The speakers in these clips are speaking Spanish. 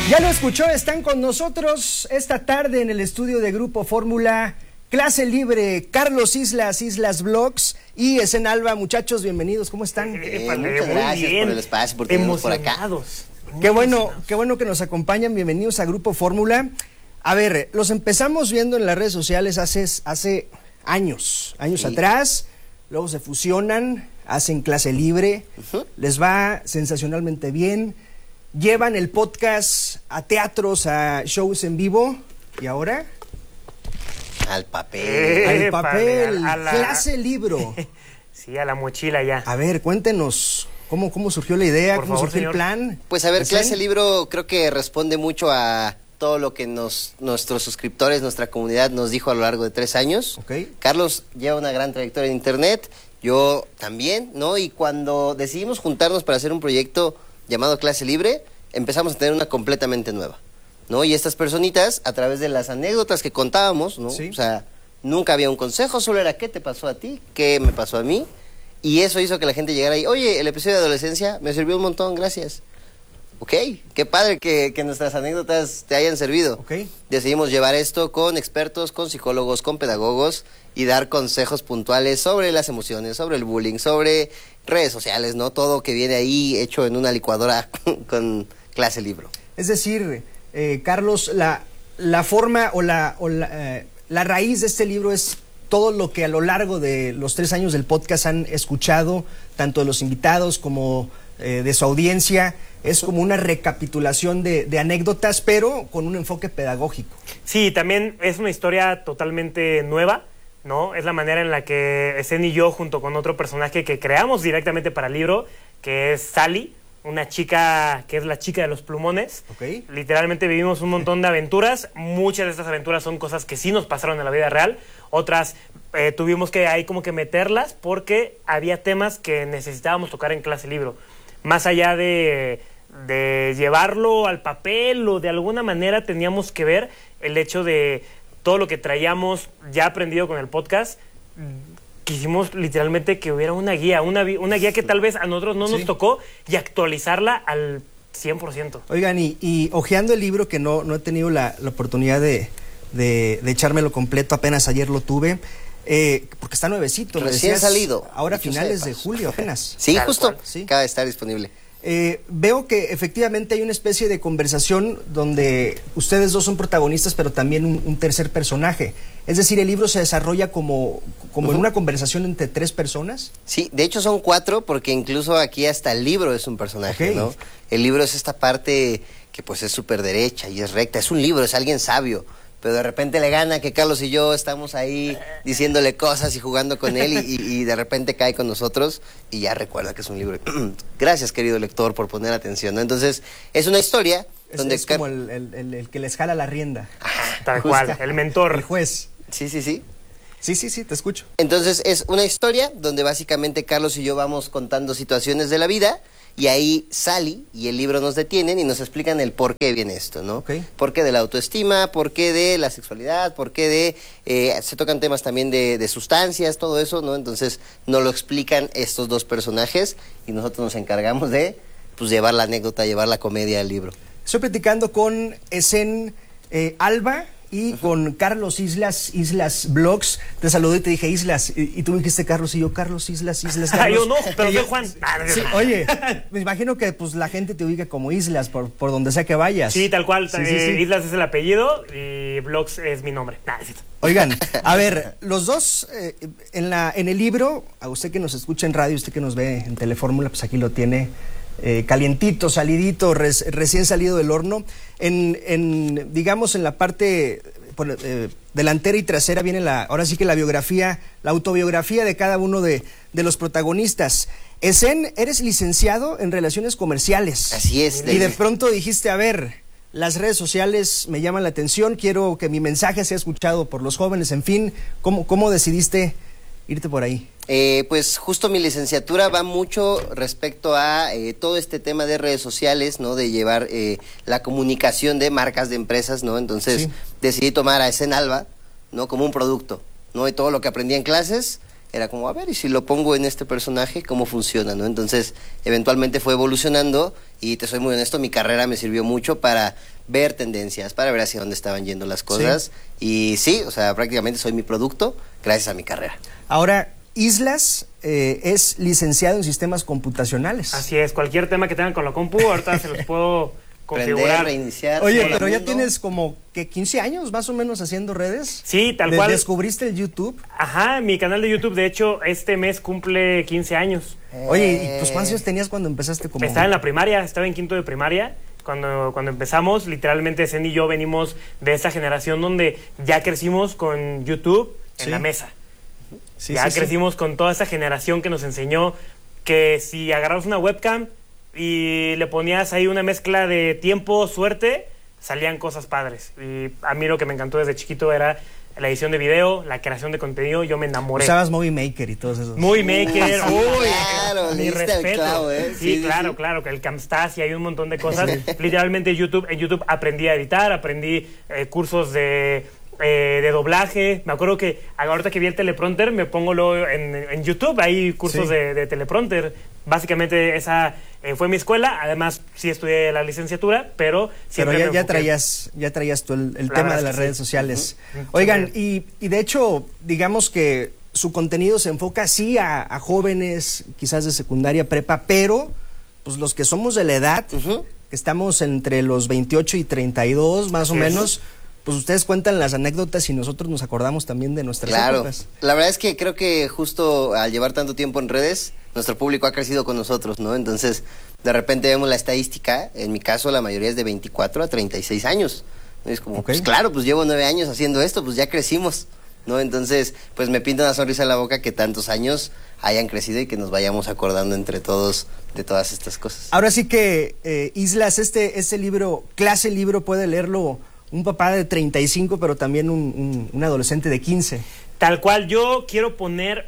Ya lo escuchó, están con nosotros esta tarde en el estudio de Grupo Fórmula, Clase Libre, Carlos Islas Blogs y Esen Alba. Muchachos, bienvenidos, ¿cómo están? Muchas gracias por el espacio, por tenernos por acá. Qué bueno que nos acompañan, bienvenidos a Grupo Fórmula. A ver, los empezamos viendo en las redes sociales hace años sí. Atrás, luego se fusionan, hacen Clase Libre, les va sensacionalmente bien. Llevan el podcast a teatros, a shows en vivo, ¿y ahora? Al papel. Al papel, Clase Libro. Sí, a la mochila ya. A ver, cuéntenos, ¿cómo surgió la idea? Por ¿Cómo favor, surgió señor. el plan? Pues a ver, Clase Libro creo que responde mucho a todo lo que nuestros suscriptores, nuestra comunidad nos dijo a lo largo de 3 años. Okay. Carlos lleva una gran trayectoria en internet, yo también, ¿no? Y cuando decidimos juntarnos para hacer un proyecto llamado Clase Libre, empezamos a tener una completamente nueva, ¿no? Y estas personitas, a través de las anécdotas que contábamos, ¿no? Sí. O sea, nunca había un consejo, solo era qué te pasó a ti, qué me pasó a mí. Y eso hizo que la gente llegara y, oye, el episodio de adolescencia me sirvió un montón, gracias. Ok, qué padre que nuestras anécdotas te hayan servido. Okay. Decidimos llevar esto con expertos, con psicólogos, con pedagogos y dar consejos puntuales sobre las emociones, sobre el bullying, sobre redes sociales, ¿no? Todo que viene ahí hecho en una licuadora con Clase Libro. Es decir, Carlos, la forma o la raíz de este libro es todo lo que a lo largo de los 3 años del podcast han escuchado, tanto de los invitados como de su audiencia. Es como una recapitulación de anécdotas, pero con un enfoque pedagógico. Sí, también es una historia totalmente nueva, ¿no? Es la manera en la que Esen y yo, junto con otro personaje que creamos directamente para el libro, que es Sally, una chica que es la chica de los plumones. Okay. Literalmente vivimos un montón de aventuras. Muchas de estas aventuras son cosas que sí nos pasaron en la vida real. Otras tuvimos que ahí como que meterlas porque había temas que necesitábamos tocar en Clase Libro. Más allá de llevarlo al papel o de alguna manera teníamos que ver el hecho de todo lo que traíamos ya aprendido con el podcast. Quisimos literalmente que hubiera una guía que tal vez a nosotros no nos tocó y actualizarla al 100%. Oigan, y hojeando el libro, que no he tenido la oportunidad de echármelo completo, apenas ayer lo tuve, porque está nuevecito. Recién salido. Ahora finales de julio apenas. Sí, Tal justo, cual. Sí. acaba de estar disponible. Veo que efectivamente hay una especie de conversación donde ustedes dos son protagonistas, pero también un tercer personaje. Es decir, el libro se desarrolla como en una conversación entre 3 personas. Sí, de hecho son 4 porque incluso aquí hasta el libro es un personaje, Okay. ¿no? El libro es esta parte que pues es súper derecha y es recta, es un libro, es alguien sabio, pero de repente le gana que Carlos y yo estamos ahí diciéndole cosas y jugando con él y de repente cae con nosotros y ya recuerda que es un libro. Gracias, querido lector, por poner atención, ¿no? Entonces, es una historia donde... Es como el que les jala la rienda. Tal cual, el mentor. El juez. Sí. Sí, te escucho. Entonces, es una historia donde básicamente Carlos y yo vamos contando situaciones de la vida y ahí Sally y el libro nos detienen y nos explican el por qué viene esto, ¿no? Okay. Por qué de la autoestima, por qué de la sexualidad, por qué de... se tocan temas también de sustancias, todo eso, ¿no? Entonces nos lo explican estos 2 personajes y nosotros nos encargamos de pues llevar la anécdota, llevar la comedia al libro. Estoy platicando con Esen Alba y con Carlos Islas Blogs. Te saludé y te dije Islas, y tú me dijiste Carlos, y yo Carlos Islas Carlos. Yo no, pero soy Juan. Sí, oye, me imagino que pues la gente te ubica como Islas por donde sea que vayas. Sí, tal cual. Sí. Islas es el apellido y Blogs es mi nombre. Oigan, a ver, los dos en el libro, a usted que nos escucha en radio, usted que nos ve en Telefórmula, pues aquí lo tiene calientito, salidito, recién salido del horno. Digamos, en la parte delantera y trasera viene ahora sí que la biografía, la autobiografía de cada uno de los protagonistas. Esen, eres licenciado en Relaciones Comerciales. Así es. Y de pronto dijiste, a ver, las redes sociales me llaman la atención, quiero que mi mensaje sea escuchado por los jóvenes, en fin, ¿cómo decidiste irte por ahí? Pues justo mi licenciatura va mucho respecto a todo este tema de redes sociales, ¿no? De llevar la comunicación de marcas, de empresas, ¿no? Entonces decidí tomar a Esen Alba, ¿no? Como un producto, ¿no? Y todo lo que aprendí en clases era como, a ver, y si lo pongo en este personaje, ¿cómo funciona, no? Entonces, eventualmente fue evolucionando y te soy muy honesto, mi carrera me sirvió mucho para ver tendencias, para ver hacia dónde estaban yendo las cosas. Y sí, o sea, prácticamente soy mi producto gracias a mi carrera. Ahora, Islas es licenciado en sistemas computacionales. Así es, cualquier tema que tengan con la compu, ahorita se los puedo configurar. Prender, reiniciar. Oye, todo pero el ya mundo. tienes como que 15 años más o menos haciendo redes. Sí, tal cual. ¿Descubriste el YouTube? Ajá, mi canal de YouTube, de hecho, este mes cumple 15 años. Oye, ¿y pues cuántos años tenías cuando empezaste como...? Estaba en la primaria, estaba en quinto de primaria. Cuando empezamos, literalmente Zen y yo venimos de esa generación donde ya crecimos con YouTube en la mesa. Sí, ya sí, crecimos con toda esa generación que nos enseñó que si agarrabas una webcam y le ponías ahí una mezcla de tiempo, suerte, salían cosas padres. Y a mí lo que me encantó desde chiquito era la edición de video, la creación de contenido. Yo me enamoré. Usabas Movie Maker y todos esos. Movie Maker, Sí, uy, claro, mi le diste al respeto. clavo, ¿eh? Sí, Sí, claro, sí. claro, que el Camtasia, hay un montón de cosas. Literalmente en YouTube aprendí a editar, aprendí cursos de doblaje. Me acuerdo que ahorita que vi el teleprompter me pongo luego en YouTube, hay cursos Sí. de teleprompter. Básicamente esa fue mi escuela. Además sí estudié la licenciatura, pero siempre Pero me ya enfoqué. traías tú el La tema verdad de es las que redes sí. sociales. Ujú. Oigan, Sí. y de hecho, digamos que su contenido se enfoca sí a jóvenes, quizás de secundaria, prepa, pero pues los que somos de la edad, Ujú. que estamos entre los 28 y 32 más o Así es. menos, pues ustedes cuentan las anécdotas y nosotros nos acordamos también de nuestras Claro, épocas. la verdad es que creo que justo al llevar tanto tiempo en redes, nuestro público ha crecido con nosotros, ¿no? Entonces, de repente vemos la estadística, en mi caso la mayoría es de 24 a 36 años. Es como, Ok. pues claro, pues llevo 9 años haciendo esto, pues ya crecimos, ¿no? Entonces, pues me pinta una sonrisa en la boca que tantos años hayan crecido y que nos vayamos acordando entre todos de todas estas cosas. Ahora sí que, Islas, este libro, clase libro, puede leerlo un papá de 35, pero también un adolescente de 15. Tal cual, yo quiero poner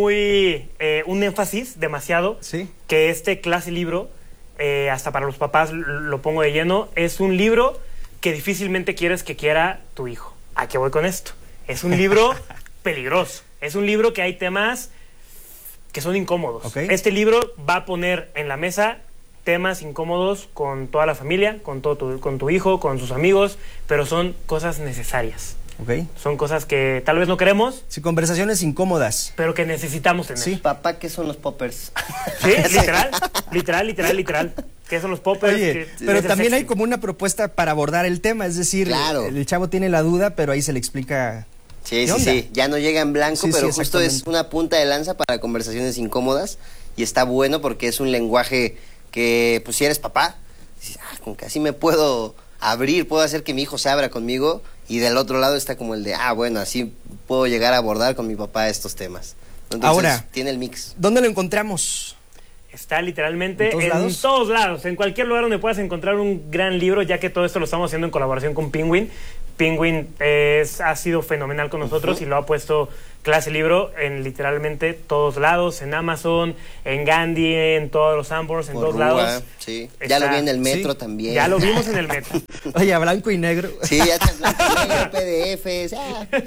un énfasis demasiado, Sí. que este clase libro, hasta para los papás lo pongo de lleno, es un libro que difícilmente quieres que quiera tu hijo. ¿A qué voy con esto? Es un libro peligroso, es un libro que hay temas que son incómodos. Ok. Este libro va a poner en la mesa temas incómodos con toda la familia, con tu hijo, con sus amigos, pero son cosas necesarias. ¿Ok? Son cosas que tal vez no queremos, Sí, conversaciones incómodas. pero que necesitamos tener. Sí. Papá, ¿qué son los poppers? Sí, literal. ¿Qué son los poppers? Oye, ¿Qué pero es el también sexting? hay como una propuesta para abordar el tema, es decir, Claro. el chavo tiene la duda, pero ahí se le explica. Sí, ¿Qué onda? sí, ya no llega en blanco, Sí, pero sí, justo es exactamente. una punta de lanza para conversaciones incómodas y está bueno porque es un lenguaje que, pues si eres papá, dices, como que así me puedo abrir, puedo hacer que mi hijo se abra conmigo y del otro lado está como el de, bueno, así puedo llegar a abordar con mi papá estos temas. Entonces, Ahora, tiene el mix. ¿Dónde lo encontramos? Está literalmente ¿En todos lados? en cualquier lugar donde puedas encontrar un gran libro, ya que todo esto lo estamos haciendo en colaboración con Penguin. Penguin ha sido fenomenal con nosotros y lo ha puesto clase libro en literalmente todos lados, en Amazon, en Gandhi, en todos los Sanborns, en todos Porrúa, lados. sí. Está- Ya lo vi en el metro sí. también. Ya lo vimos en el metro. Oye, a blanco y negro. Sí, ya está en blanco y negro, PDFs.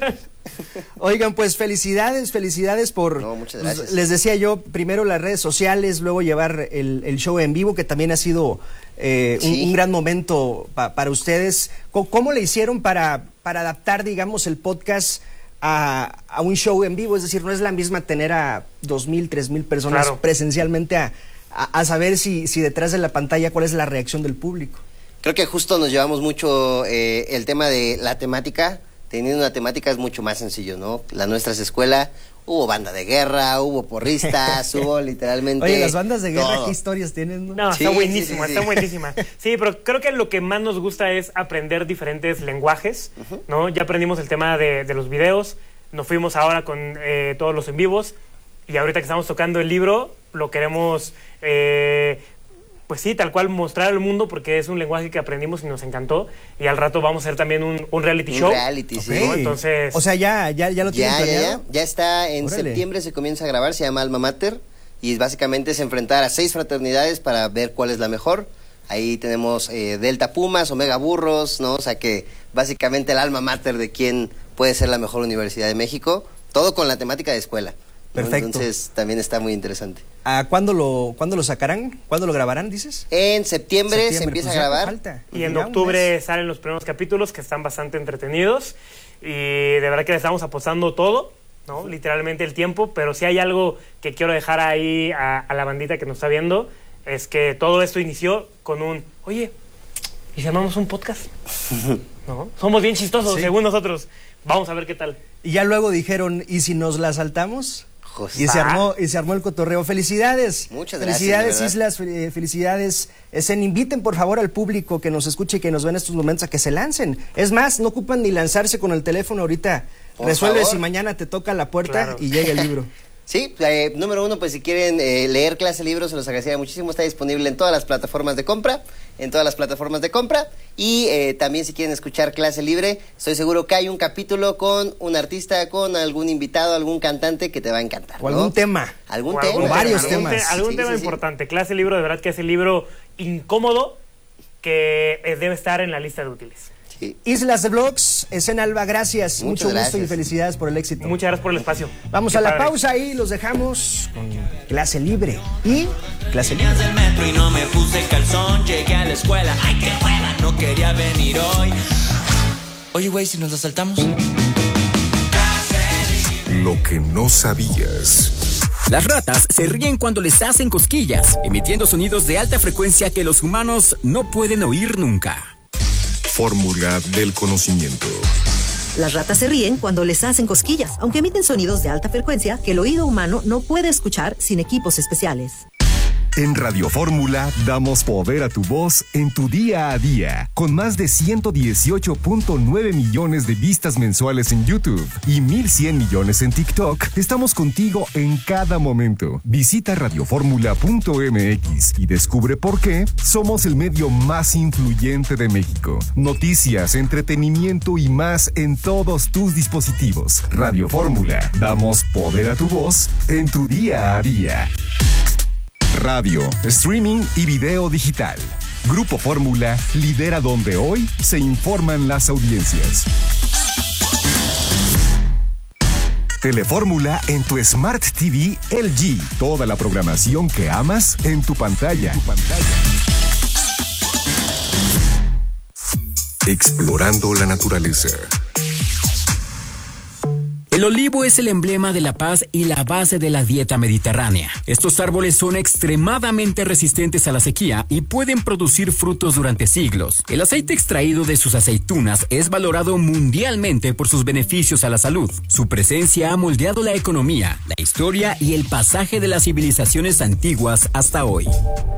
Oigan, pues felicidades por... No, muchas pues, gracias. les decía yo, primero las redes sociales, luego llevar el show en vivo, que también ha sido Sí. un gran momento para ustedes. ¿Cómo le hicieron para adaptar, digamos, el podcast a un show en vivo? Es decir, no es la misma tener a 2,000, 3,000 personas Claro. presencialmente a saber si detrás de la pantalla cuál es la reacción del público. Creo que justo nos llevamos mucho el tema de la temática. Teniendo una temática es mucho más sencillo, ¿no? La nuestra es escuela, hubo banda de guerra, hubo porristas, hubo literalmente... Oye, las bandas de guerra, todo. ¿qué historias tienen? No, Sí, está sí, buenísima, sí, está sí. buenísima. Sí, pero creo que lo que más nos gusta es aprender diferentes lenguajes, ¿no? Ya aprendimos el tema de los videos, nos fuimos ahora con todos los en vivos y ahorita que estamos tocando el libro, lo queremos, pues sí, tal cual mostrar al mundo porque es un lenguaje que aprendimos y nos encantó y al rato vamos a hacer también un reality Un show. reality, sí. ¿no? Entonces... O sea, ya lo tienen planeado. Ya está en Órale. septiembre, se comienza a grabar, se llama Alma Mater y básicamente es enfrentar a 6 fraternidades para ver cuál es la mejor. Ahí tenemos Delta Pumas, Omega Burros, ¿no? O sea que básicamente el alma mater de quién puede ser la mejor universidad de México, todo con la temática de escuela, Perfecto. Entonces también está muy interesante. ¿Cuándo lo sacarán? ¿Cuándo lo grabarán, dices? En septiembre se empieza pues a grabar. Falta. Y en Ya un octubre mes. salen los primeros capítulos que están bastante entretenidos. Y de verdad que le estamos apostando todo, ¿no? Literalmente el tiempo. Pero si hay algo que quiero dejar ahí a la bandita que nos está viendo, es que todo esto inició con oye, ¿y si armamos un podcast? ¿No? Somos bien chistosos, Sí. según nosotros. Vamos a ver qué tal. Y ya luego dijeron, ¿y si nos la saltamos? José. Y se armó el cotorreo. Felicidades. Muchas gracias, Felicidades, de verdad. Islas, felicidades. Inviten por favor al público que nos escuche y que nos ve en estos momentos a que se lancen. Es más, no ocupan ni lanzarse con el teléfono ahorita. Por Resuelve favor. si mañana te toca la puerta Claro. y llega el libro. Sí, número uno, pues si quieren leer Clase Libro, se los agradecería muchísimo. Está disponible en todas las plataformas de compra. Y también si quieren escuchar Clase Libre, estoy seguro que hay un capítulo con un artista, con algún invitado, algún cantante que te va a encantar, O ¿no? algún tema. Algún O tema. O varios algún temas. Algún Sí, tema sí, sí. importante. Clase Libro, de verdad que es el libro incómodo que debe estar en la lista de útiles. Sí. Islas de Blogs, Escena Alba, gracias. Muchas Mucho gusto gracias. y felicidades por el éxito. Muchas gracias por el espacio. Vamos Qué a la padre. pausa y los dejamos con Clase Libre y Clase Libre. Del metro y no me puse calzón, llegué a la escuela, ay qué hueva, no quería venir hoy. Oye güey, si nos la saltamos. Lo que no sabías. Las ratas se ríen cuando les hacen cosquillas, emitiendo sonidos de alta frecuencia que los humanos no pueden oír nunca. Fórmula del conocimiento. Las ratas se ríen cuando les hacen cosquillas, aunque emiten sonidos de alta frecuencia que el oído humano no puede escuchar sin equipos especiales. En Radio Fórmula damos poder a tu voz en tu día a día, con más de 118.9 millones de vistas mensuales en YouTube y 1.100 millones en TikTok. Estamos contigo en cada momento. Visita radioformula.mx y descubre por qué somos el medio más influyente de México. Noticias, entretenimiento y más en todos tus dispositivos. Radio Fórmula, damos poder a tu voz en tu día a día. Radio, streaming y video digital. Grupo Fórmula lidera donde hoy se informan las audiencias. Telefórmula en tu Smart TV LG. Toda la programación que amas en tu pantalla. Explorando la naturaleza. El olivo es el emblema de la paz y la base de la dieta mediterránea. Estos árboles son extremadamente resistentes a la sequía y pueden producir frutos durante siglos. El aceite extraído de sus aceitunas es valorado mundialmente por sus beneficios a la salud. Su presencia ha moldeado la economía, la historia y el pasaje de las civilizaciones antiguas hasta hoy.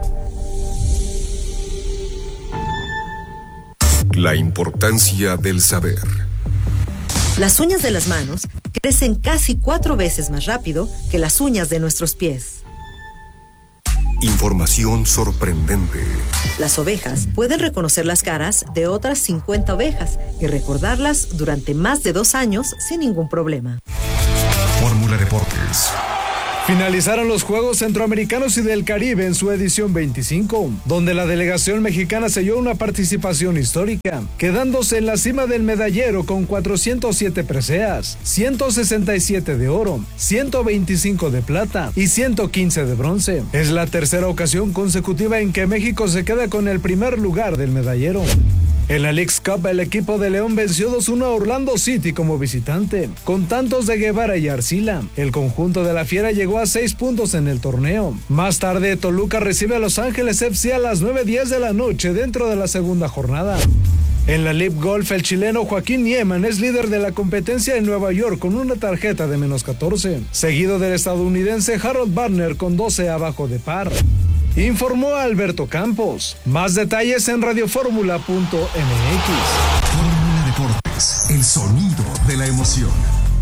La importancia del saber. Las uñas de las manos crecen casi 4 veces más rápido que las uñas de nuestros pies. Información sorprendente. Las ovejas pueden reconocer las caras de otras 50 ovejas y recordarlas durante más de 2 años sin ningún problema. Fórmula Deportes. Finalizaron los Juegos Centroamericanos y del Caribe en su edición 25, donde la delegación mexicana selló una participación histórica, quedándose en la cima del medallero con 407 preseas, 167 de oro, 125 de plata y 115 de bronce. Es la tercera ocasión consecutiva en que México se queda con el primer lugar del medallero. En la Leagues Cup, el equipo de León venció 2-1 a Orlando City como visitante, con tantos de Guevara y Arcila. El conjunto de la Fiera llegó a 6 puntos en el torneo. Más tarde, Toluca recibe a Los Ángeles FC a las 9:10 de la noche dentro de la segunda jornada. En la LIV Golf, el chileno Joaquín Niemann es líder de la competencia en Nueva York con una tarjeta de -14, seguido del estadounidense Harold Varner con 12 abajo de par. Informó Alberto Campos. Más detalles en radioformula.mx. Fórmula Deportes, el sonido de la emoción.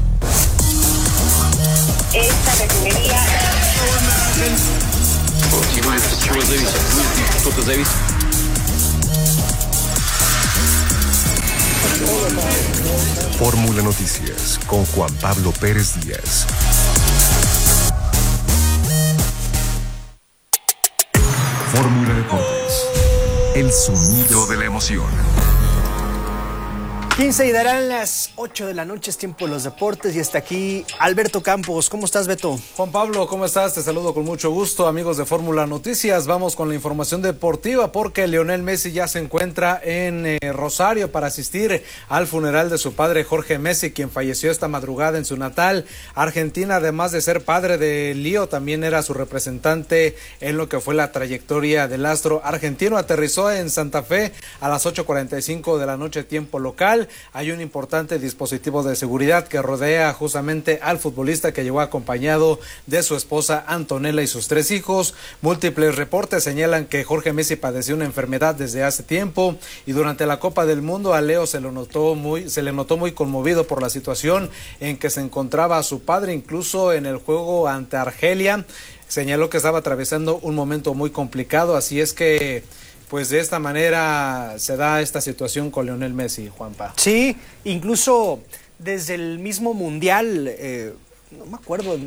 Esta refinería. Fórmula Noticias con Juan Pablo Pérez Díaz. Fórmula Deportes, el sonido de la emoción. 15 y darán las 8 de la noche, es tiempo de los deportes y está aquí Alberto Campos. ¿Cómo estás, Beto? Juan Pablo, ¿cómo estás? Te saludo con mucho gusto, amigos de Fórmula Noticias. Vamos con la información deportiva porque Lionel Messi ya se encuentra en Rosario para asistir al funeral de su padre Jorge Messi, quien falleció esta madrugada en su natal Argentina. Además de ser padre de Lío, también era su representante en lo que fue la trayectoria del astro argentino. Aterrizó en Santa Fe a las 8:45 de la noche, tiempo local. Hay un importante dispositivo de seguridad que rodea justamente al futbolista, que llegó acompañado de su esposa Antonella y sus 3 hijos. Múltiples reportes señalan que Jorge Messi padeció una enfermedad desde hace tiempo y durante la Copa del Mundo a Leo se le notó muy conmovido por la situación en que se encontraba su padre. Incluso en el juego ante Argelia señaló que estaba atravesando un momento muy complicado, así es que pues de esta manera se da esta situación con Lionel Messi, Juanpa. Sí, incluso desde el mismo Mundial, no me acuerdo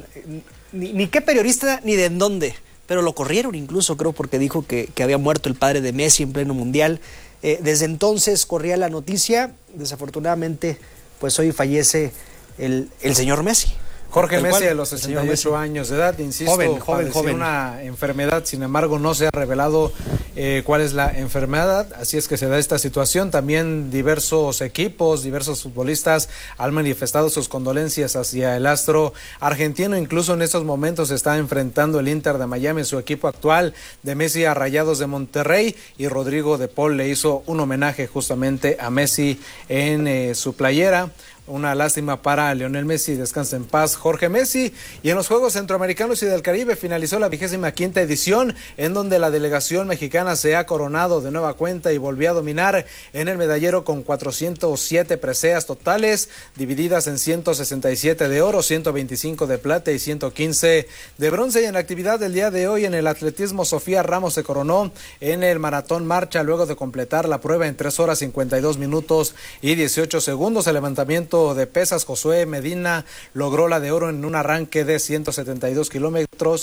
ni qué periodista ni de en dónde, pero lo corrieron incluso, creo, porque dijo que había muerto el padre de Messi en pleno Mundial. Desde entonces corría la noticia, desafortunadamente, pues hoy fallece el señor Messi. Jorge Messi, a los 68 años de edad, insisto, joven. Una enfermedad, sin embargo no se ha revelado cuál es la enfermedad, así es que se da esta situación. También diversos equipos, diversos futbolistas han manifestado sus condolencias hacia el astro argentino. Incluso en estos momentos se está enfrentando el Inter de Miami, su equipo actual, de Messi a Rayados de Monterrey, y Rodrigo de Paul le hizo un homenaje justamente a Messi en su playera. Una lástima para Lionel Messi, descansa en paz Jorge Messi. Y en los Juegos Centroamericanos y del Caribe finalizó la 25ª edición, en donde la delegación mexicana se ha coronado de nueva cuenta y volvió a dominar en el medallero con 407 preseas totales, divididas en 167 de oro, 125 de plata y 115 de bronce. Y en la actividad del día de hoy en el atletismo, Sofía Ramos se coronó en el maratón marcha luego de completar la prueba en 3 horas 52 minutos y 18 segundos. El levantamiento de pesas, Josué Medina logró la de oro en un arranque de 172 kilogramos,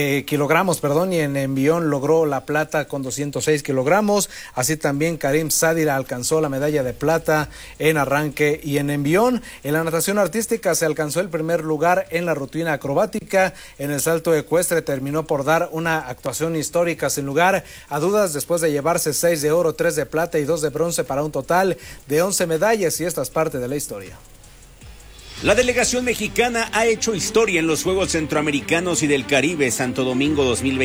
y en envión logró la plata con 206 kilogramos. Así también Karim Sadira alcanzó la medalla de plata en arranque y en envión. En la natación artística se alcanzó el primer lugar en la rutina acrobática. En el salto ecuestre terminó por dar una actuación histórica sin lugar a dudas, después de llevarse 6 de oro, 3 de plata y 2 de bronce para un total de 11 medallas, y esta es parte de la historia. La delegación mexicana ha hecho historia en los Juegos Centroamericanos y del Caribe Santo Domingo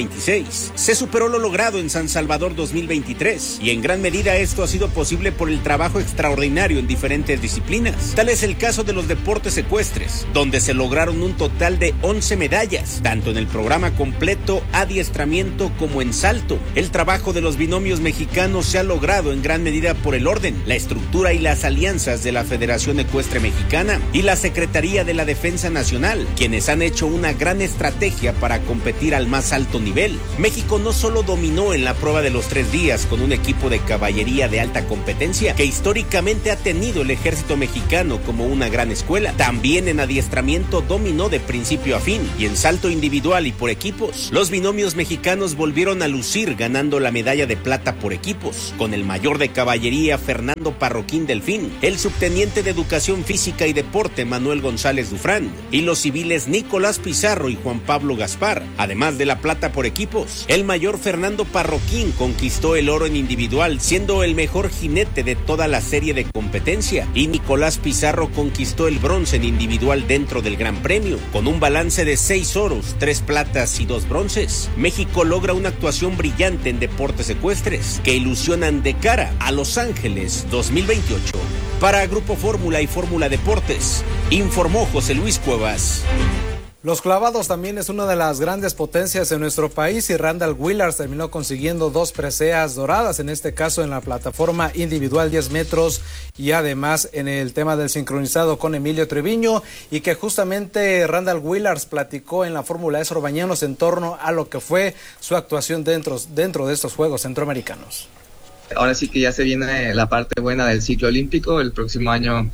2026. Se superó lo logrado en San Salvador 2023 y en gran medida esto ha sido posible por el trabajo extraordinario en diferentes disciplinas. Tal es el caso de los deportes ecuestres, donde se lograron un total de 11 medallas, tanto en el programa completo, adiestramiento como en salto. El trabajo de los binomios mexicanos se ha logrado en gran medida por el orden, la estructura y las alianzas de la Federación Ecuestre Mexicana y la Secretaría de la Defensa Nacional, quienes han hecho una gran estrategia para competir al más alto nivel. México no solo dominó en la prueba de los 3 días con un equipo de caballería de alta competencia que históricamente ha tenido el ejército mexicano como una gran escuela, también en adiestramiento dominó de principio a fin, y en salto individual y por equipos, los binomios mexicanos volvieron a lucir ganando la medalla de plata por equipos, con el mayor de caballería Fernando Parroquín Delfín, el subteniente de Educación Física y Deporte Manuel González Dufrán y los civiles Nicolás Pizarro y Juan Pablo Gaspar. Además de la plata por equipos, el mayor Fernando Parroquín conquistó el oro en individual, siendo el mejor jinete de toda la serie de competencia, y Nicolás Pizarro conquistó el bronce en individual dentro del Gran Premio. Con un balance de 6 oros, 3 platas y 2 bronces, México logra una actuación brillante en deportes ecuestres que ilusionan de cara a Los Ángeles 2028. Para Grupo Fórmula y Fórmula Deportes, informó José Luis Cuevas. Los clavados también es una de las grandes potencias en nuestro país, y Randall Willars terminó consiguiendo 2 preseas doradas, en este caso en la plataforma individual 10 metros y además en el tema del sincronizado con Emilio Treviño, y que justamente Randall Willars platicó en la Fórmula E Bañanos en torno a lo que fue su actuación dentro de estos Juegos Centroamericanos. Ahora sí que ya se viene la parte buena del ciclo olímpico el próximo año,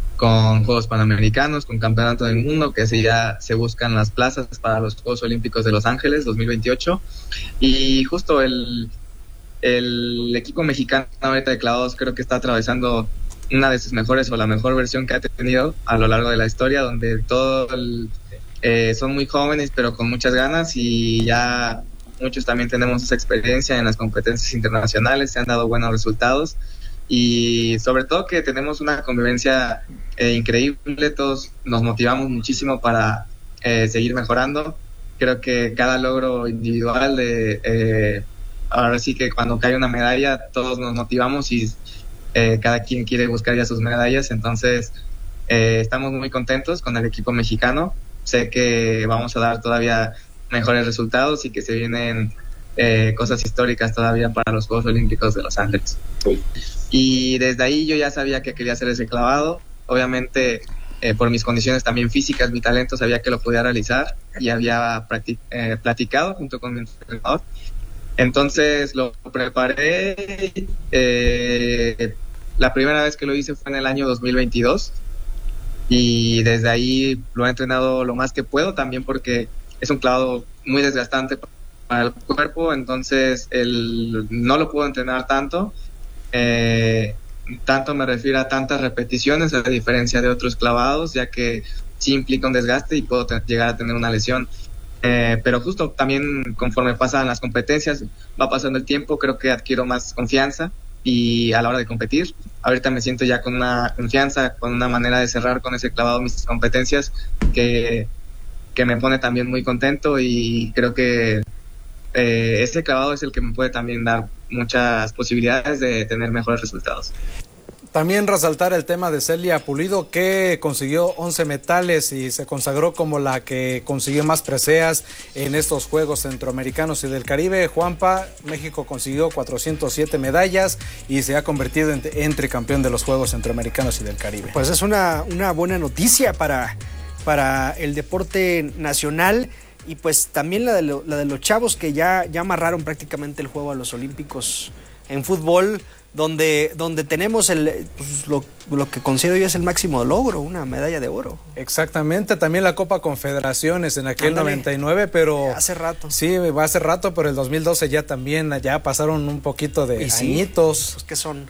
con Juegos Panamericanos, con Campeonato del Mundo, que sí ya se buscan las plazas para los Juegos Olímpicos de Los Ángeles 2028. Y justo el equipo mexicano ahorita de clavados creo que está atravesando una de sus mejores o la mejor versión que ha tenido a lo largo de la historia, donde son muy jóvenes pero con muchas ganas, y ya muchos también tenemos esa experiencia en las competencias internacionales, se han dado buenos resultados, y sobre todo que tenemos una convivencia increíble, todos nos motivamos muchísimo para seguir mejorando. Creo que cada logro individual ahora sí que cuando cae una medalla todos nos motivamos y cada quien quiere buscar ya sus medallas, entonces estamos muy contentos con el equipo mexicano. Sé que vamos a dar todavía mejores resultados y que se vienen cosas históricas todavía para los Juegos Olímpicos de Los Ángeles. Y desde ahí yo ya sabía que quería hacer ese clavado. Obviamente por mis condiciones también físicas, mi talento, sabía que lo podía realizar y había platicado junto con mi entrenador. Entonces lo preparé. La primera vez que lo hice fue en el año 2022 y desde ahí lo he entrenado lo más que puedo, también porque es un clavado muy desgastante para el cuerpo, entonces no lo puedo entrenar tanto. Tanto me refiero a tantas repeticiones, a diferencia de otros clavados, ya que sí implica un desgaste y puedo llegar a tener una lesión. Pero justo también conforme pasan las competencias, va pasando el tiempo, creo que adquiero más confianza y a la hora de competir, ahorita me siento ya con una confianza, con una manera de cerrar con ese clavado mis competencias que me pone también muy contento, y creo que ese clavado es el que me puede también dar muchas posibilidades de tener mejores resultados. También resaltar el tema de Celia Pulido, que consiguió 11 metales y se consagró como la que consiguió más preseas en estos Juegos Centroamericanos y del Caribe. Juanpa, México consiguió 407 medallas y se ha convertido en tricampeón de los Juegos Centroamericanos y del Caribe. Pues es una buena noticia para el deporte nacional, y pues también la de los chavos que ya amarraron prácticamente el juego a los Olímpicos en fútbol, donde tenemos lo que considero yo es el máximo logro, una medalla de oro. Exactamente, también la Copa Confederaciones en aquel 99, pero hace rato. Sí, va hace rato, pero el 2012 ya pasaron un poquito de añitos. Pues ¿qué son?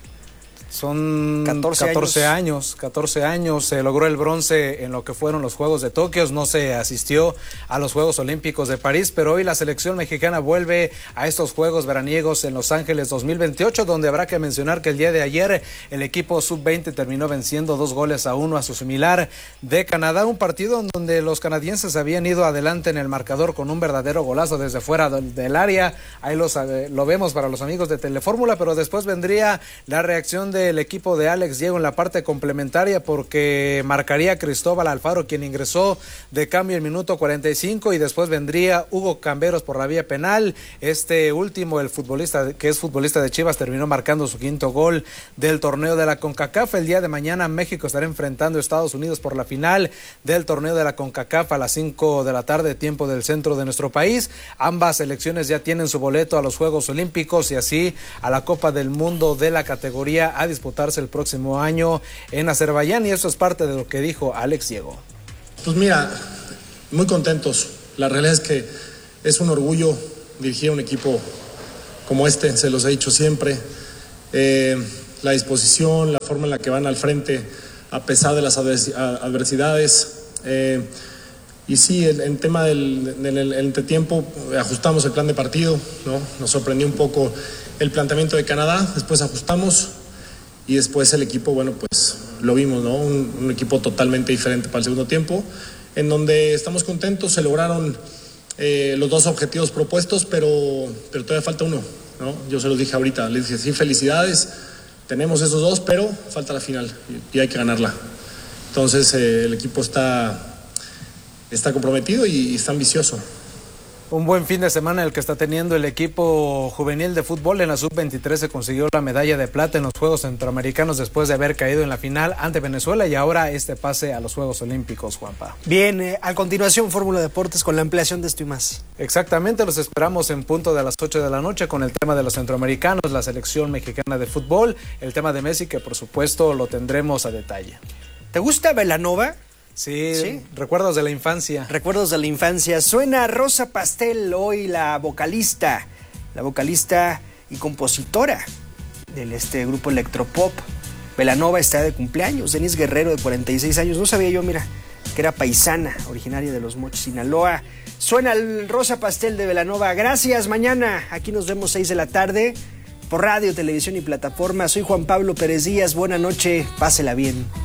Son 14 años. Se logró el bronce en lo que fueron los Juegos de Tokio, no se asistió a los Juegos Olímpicos de París, pero hoy la selección mexicana vuelve a estos Juegos veraniegos en Los Ángeles 2028, donde habrá que mencionar que el día de ayer el equipo sub-20 terminó venciendo 2-1 a su similar de Canadá, un partido en donde los canadienses habían ido adelante en el marcador con un verdadero golazo desde fuera del área. Ahí lo vemos para los amigos de Telefórmula, pero después vendría la reacción del equipo de Alex Diego en la parte complementaria, porque marcaría Cristóbal Alfaro, quien ingresó de cambio en minuto 45, y después vendría Hugo Camberos por la vía penal. Este último, el futbolista que es futbolista de Chivas, terminó marcando su quinto gol del torneo de la CONCACAF. El día de mañana México estará enfrentando a Estados Unidos por la final del torneo de la CONCACAF a las 5 de la tarde, tiempo del centro de nuestro país. Ambas selecciones ya tienen su boleto a los Juegos Olímpicos y así a la Copa del Mundo de la categoría a disputarse el próximo año en Azerbaiyán, y eso es parte de lo que dijo Alex Diego. Pues mira, muy contentos. La realidad es que es un orgullo dirigir a un equipo como este, se los he dicho siempre. La disposición, la forma en la que van al frente a pesar de las adversidades. Y sí, en tema del entretiempo ajustamos el plan de partido, ¿no? Nos sorprendió un poco el planteamiento de Canadá, después ajustamos y después el equipo, bueno, pues lo vimos, ¿no? Un equipo totalmente diferente para el segundo tiempo, en donde estamos contentos, se lograron los dos objetivos propuestos, pero todavía falta uno, ¿no? Yo se los dije ahorita, les dije, sí, felicidades, tenemos esos dos, pero falta la final y hay que ganarla. Entonces el equipo está comprometido y está ambicioso. Un buen fin de semana el que está teniendo el equipo juvenil de fútbol. En la sub-23 se consiguió la medalla de plata en los Juegos Centroamericanos después de haber caído en la final ante Venezuela, y ahora este pase a los Juegos Olímpicos, Juanpa. Bien, a continuación Fórmula Deportes con la ampliación de esto y más. Exactamente, los esperamos en punto de las 8 de la noche con el tema de los centroamericanos, la selección mexicana de fútbol, el tema de Messi, que por supuesto lo tendremos a detalle. ¿Te gusta Belanova? Sí, recuerdos de la infancia. Recuerdos de la infancia. Suena Rosa Pastel hoy, la vocalista y compositora del grupo electropop. Belanova está de cumpleaños. Denise Guerrero, de 46 años. No sabía yo, mira, que era paisana, originaria de Los Mochis, Sinaloa. Suena el Rosa Pastel de Belanova. Gracias, mañana aquí nos vemos 6 de la tarde por radio, televisión y plataforma. Soy Juan Pablo Pérez Díaz. Buena noche, pásela bien.